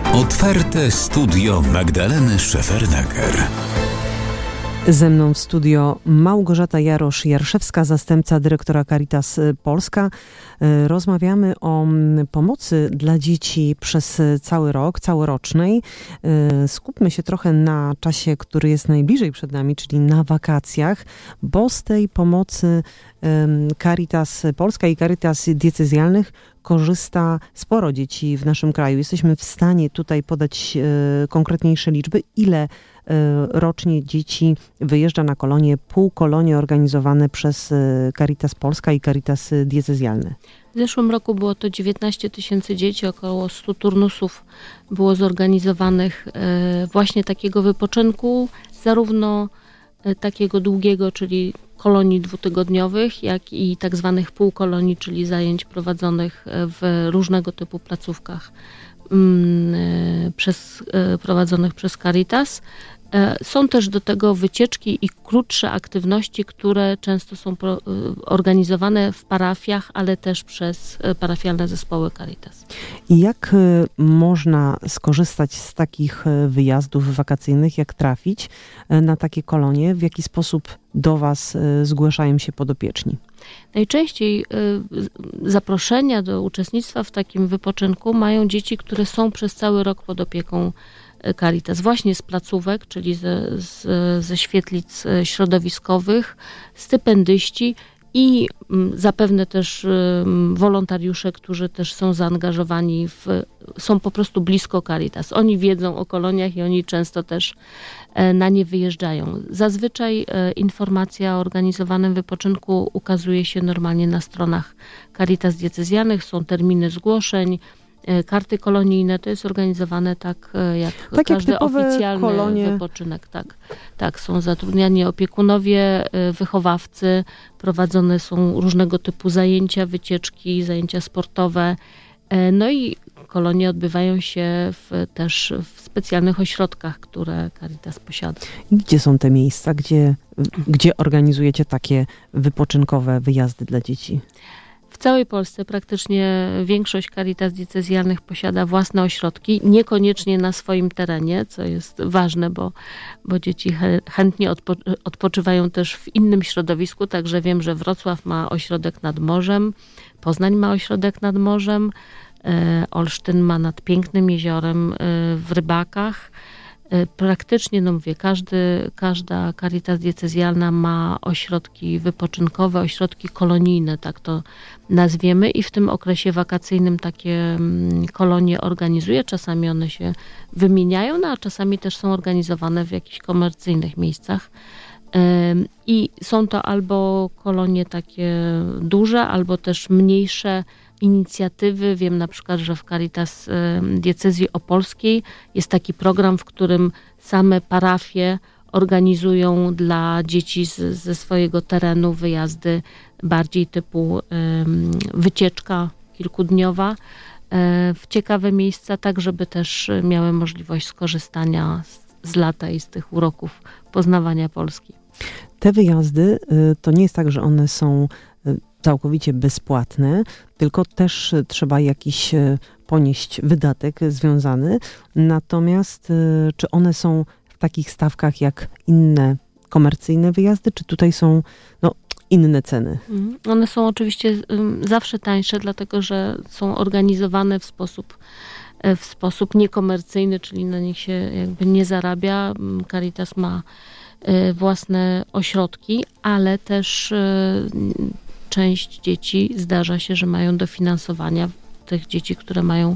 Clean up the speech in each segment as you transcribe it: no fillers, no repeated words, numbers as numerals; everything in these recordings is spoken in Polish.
Otwarte studio Magdaleny Szefernaker. Ze mną w studio Małgorzata Jarosz-Jarszewska, zastępca dyrektora Caritas Polska. Rozmawiamy o pomocy dla dzieci przez cały rok, całorocznej. Skupmy się trochę na czasie, który jest najbliżej przed nami, czyli na wakacjach, bo z tej pomocy Caritas Polska i Caritas diecezjalnych korzysta sporo dzieci w naszym kraju. Jesteśmy w stanie tutaj podać konkretniejsze liczby, ile rocznie dzieci wyjeżdża na kolonie, półkolonie organizowane przez Caritas Polska i Caritas diecezjalne. W zeszłym roku było to 19 000 dzieci, około 100 turnusów było zorganizowanych właśnie takiego wypoczynku, zarówno takiego długiego, czyli kolonii dwutygodniowych, jak i tak zwanych półkolonii, czyli zajęć prowadzonych w różnego typu placówkach prowadzonych przez Caritas. Są też do tego wycieczki i krótsze aktywności, które często są organizowane w parafiach, ale też przez parafialne zespoły Caritas. I jak można skorzystać z takich wyjazdów wakacyjnych, jak trafić na takie kolonie? W jaki sposób do Was zgłaszają się podopieczni? Najczęściej zaproszenia do uczestnictwa w takim wypoczynku mają dzieci, które są przez cały rok pod opieką Caritas, właśnie z placówek, czyli ze świetlic środowiskowych, stypendyści i zapewne też wolontariusze, którzy też są zaangażowani są po prostu blisko Caritas. Oni wiedzą o koloniach i oni często też na nie wyjeżdżają. Zazwyczaj informacja o organizowanym wypoczynku ukazuje się normalnie na stronach Caritas diecezjalnych, są terminy zgłoszeń, karty kolonijne, to jest organizowane tak jak każdy oficjalny wypoczynek. Tak, są zatrudniani opiekunowie, wychowawcy, prowadzone są różnego typu zajęcia, wycieczki, zajęcia sportowe. No i kolonie odbywają się też w specjalnych ośrodkach, które Caritas posiada. Gdzie są te miejsca, gdzie organizujecie takie wypoczynkowe wyjazdy dla dzieci? W całej Polsce praktycznie większość Caritas diecezjalnych posiada własne ośrodki, niekoniecznie na swoim terenie, co jest ważne, bo dzieci chętnie odpoczywają też w innym środowisku, także wiem, że Wrocław ma ośrodek nad morzem, Poznań ma ośrodek nad morzem, Olsztyn ma nad pięknym jeziorem w Rybakach. Praktycznie, każda Caritas diecezjalna ma ośrodki wypoczynkowe, ośrodki kolonijne, tak to nazwiemy, i w tym okresie wakacyjnym takie kolonie organizuje. Czasami one się wymieniają, a czasami też są organizowane w jakichś komercyjnych miejscach. I są to albo kolonie takie duże, albo też mniejsze inicjatywy. Wiem na przykład, że w Caritas Diecezji Opolskiej jest taki program, w którym same parafie organizują dla dzieci ze swojego terenu wyjazdy bardziej typu wycieczka kilkudniowa w ciekawe miejsca, tak żeby też miały możliwość skorzystania z lata i z tych uroków poznawania Polski. Te wyjazdy to nie jest tak, że one są całkowicie bezpłatne, tylko też trzeba jakiś ponieść wydatek związany. Natomiast czy one są w takich stawkach jak inne komercyjne wyjazdy, czy tutaj są inne ceny? One są oczywiście zawsze tańsze, dlatego że są organizowane w sposób niekomercyjny, czyli na nich się jakby nie zarabia. Caritas ma własne ośrodki, ale też część dzieci zdarza się, że mają dofinansowania, tych dzieci, które mają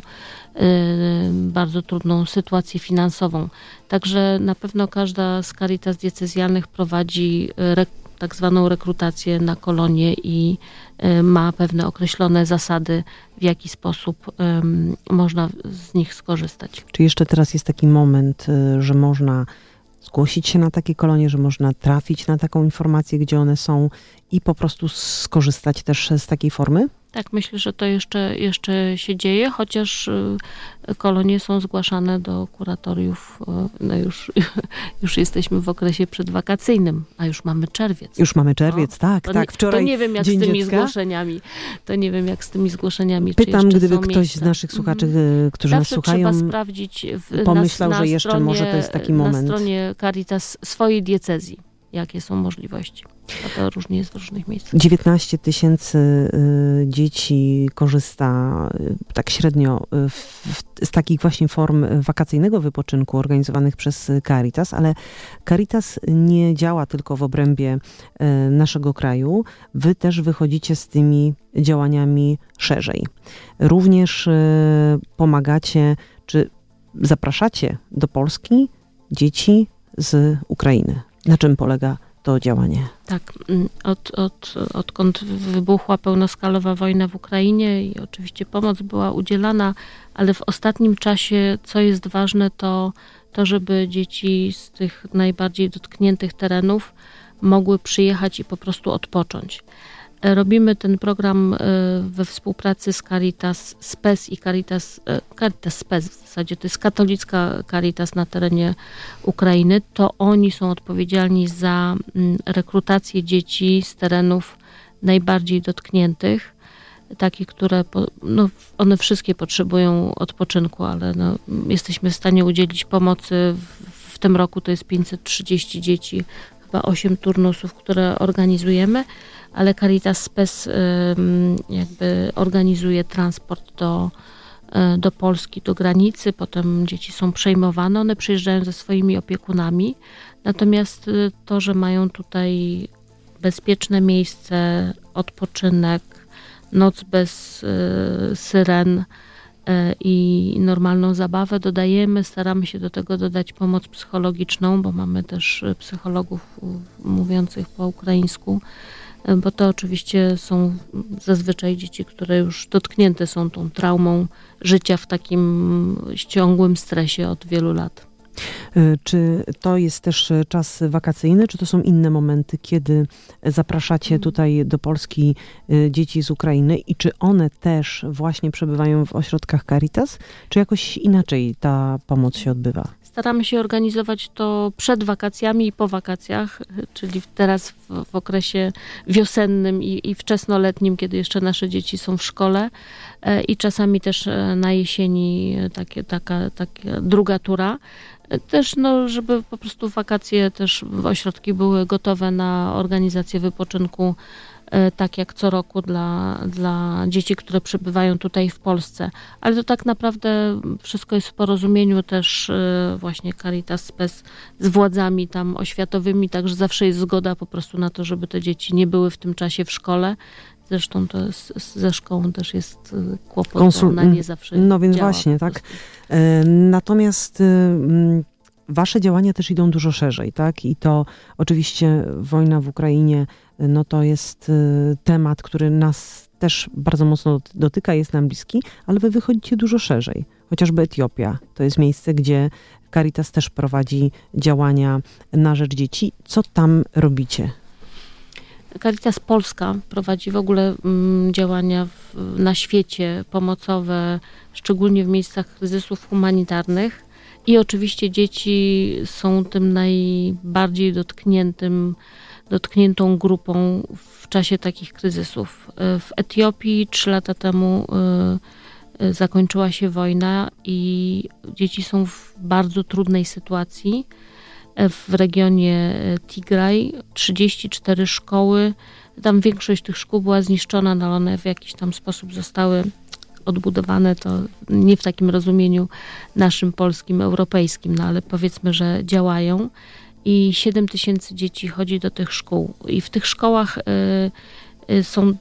bardzo trudną sytuację finansową. Także na pewno każda z Caritas diecezjalnych prowadzi tak zwaną rekrutację na kolonie i ma pewne określone zasady, w jaki sposób można z nich skorzystać. Czy jeszcze teraz jest taki moment, że można zgłosić się na takie kolonie, że można trafić na taką informację, gdzie one są i po prostu skorzystać też z takiej formy? Tak, myślę, że to jeszcze się dzieje, chociaż kolonie są zgłaszane do kuratoriów. No już jesteśmy w okresie przedwakacyjnym, a już mamy czerwiec. Już mamy czerwiec, tak. Wczoraj to nie wiem, jak Dzień z tymi Dziecka. zgłoszeniami. To nie wiem, jak z tymi zgłoszeniami. Pytam, czy gdyby są ktoś miejsca. z naszych słuchaczy, którzy nas słuchają, trzeba sprawdzić pomyślał, że jeszcze może to jest taki moment. Na stronie Caritas swojej diecezji, jakie są możliwości. A to różnie jest w różnych miejscach. 19 000 dzieci korzysta tak średnio z takich właśnie form wakacyjnego wypoczynku organizowanych przez Caritas, ale Caritas nie działa tylko w obrębie naszego kraju. Wy też wychodzicie z tymi działaniami szerzej. Również pomagacie, czy zapraszacie do Polski dzieci z Ukrainy. Na czym polega to działanie? Tak, odkąd wybuchła pełnoskalowa wojna w Ukrainie i oczywiście pomoc była udzielana, ale w ostatnim czasie, co jest ważne, to żeby dzieci z tych najbardziej dotkniętych terenów mogły przyjechać i po prostu odpocząć. Robimy ten program we współpracy z Caritas Spes i Caritas Spes, w zasadzie to jest katolicka Caritas na terenie Ukrainy. To oni są odpowiedzialni za rekrutację dzieci z terenów najbardziej dotkniętych, takich, które, one wszystkie potrzebują odpoczynku, ale jesteśmy w stanie udzielić pomocy. W tym roku to jest 530 dzieci, chyba 8 turnusów, które organizujemy, ale Caritas Spes jakby organizuje transport do Polski, do granicy, potem dzieci są przejmowane, one przyjeżdżają ze swoimi opiekunami, natomiast to, że mają tutaj bezpieczne miejsce, odpoczynek, noc bez syren i normalną zabawę dodajemy, staramy się do tego dodać pomoc psychologiczną, bo mamy też psychologów mówiących po ukraińsku, bo to oczywiście są zazwyczaj dzieci, które już dotknięte są tą traumą życia w takim ciągłym stresie od wielu lat. Czy to jest też czas wakacyjny, czy to są inne momenty, kiedy zapraszacie tutaj do Polski dzieci z Ukrainy i czy one też właśnie przebywają w ośrodkach Caritas, czy jakoś inaczej ta pomoc się odbywa? Staramy się organizować to przed wakacjami i po wakacjach, czyli teraz w okresie wiosennym i wczesnoletnim, kiedy jeszcze nasze dzieci są w szkole i czasami też na jesieni taka druga tura. Też, żeby po prostu wakacje też ośrodki były gotowe na organizację wypoczynku, tak jak co roku dla dzieci, które przebywają tutaj w Polsce. Ale to tak naprawdę wszystko jest w porozumieniu też właśnie Caritas Spes z władzami tam oświatowymi, także zawsze jest zgoda po prostu na to, żeby te dzieci nie były w tym czasie w szkole. Zresztą to ze szkołą też jest kłopot, bo ona nie zawsze No więc działa właśnie, tak. Natomiast wasze działania też idą dużo szerzej, tak? I to oczywiście wojna w Ukrainie, to jest temat, który nas też bardzo mocno dotyka, jest nam bliski, ale wy wychodzicie dużo szerzej. Chociażby Etiopia to jest miejsce, gdzie Caritas też prowadzi działania na rzecz dzieci. Co tam robicie? Caritas Polska prowadzi w ogóle działania na świecie pomocowe, szczególnie w miejscach kryzysów humanitarnych. I oczywiście dzieci są tym najbardziej dotkniętą grupą w czasie takich kryzysów. W Etiopii 3 lata temu zakończyła się wojna i dzieci są w bardzo trudnej sytuacji. W regionie Tigraj 34 szkoły, tam większość tych szkół była zniszczona, ale one w jakiś tam sposób zostały odbudowane, to nie w takim rozumieniu naszym polskim, europejskim, ale powiedzmy, że działają i 7 000 dzieci chodzi do tych szkół i w tych szkołach są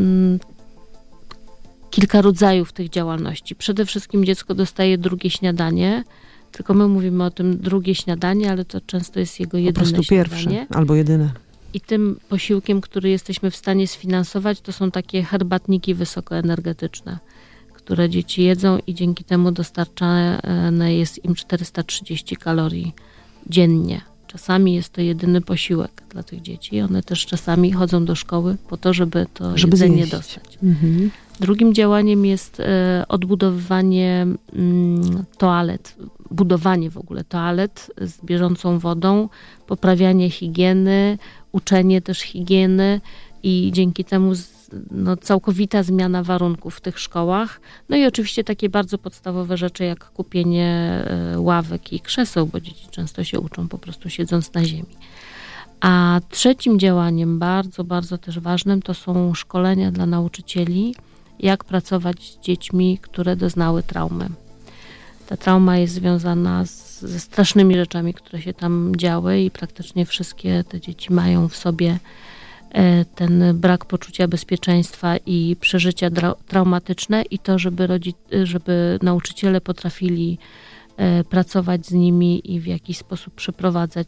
kilka rodzajów tych działalności. Przede wszystkim dziecko dostaje drugie śniadanie, tylko my mówimy o tym drugie śniadanie, ale to często jest jego jedyne śniadanie. Po prostu pierwsze albo jedyne. I tym posiłkiem, który jesteśmy w stanie sfinansować, to są takie herbatniki wysokoenergetyczne, które dzieci jedzą i dzięki temu dostarczane jest im 430 kalorii dziennie. Czasami jest to jedyny posiłek dla tych dzieci. One też czasami chodzą do szkoły po to, żeby to Żeby jedzenie zjeść. dostać. Mhm. Drugim działaniem jest odbudowywanie toalet, budowanie w ogóle toalet z bieżącą wodą, poprawianie higieny, uczenie też higieny i dzięki temu całkowita zmiana warunków w tych szkołach. No i oczywiście takie bardzo podstawowe rzeczy jak kupienie ławek i krzeseł, bo dzieci często się uczą po prostu siedząc na ziemi. A trzecim działaniem, bardzo, bardzo też ważnym, to są szkolenia dla nauczycieli, jak pracować z dziećmi, które doznały traumy. Ta trauma jest związana ze strasznymi rzeczami, które się tam działy i praktycznie wszystkie te dzieci mają w sobie ten brak poczucia bezpieczeństwa i przeżycia traumatyczne i to, żeby nauczyciele potrafili pracować z nimi i w jakiś sposób przeprowadzać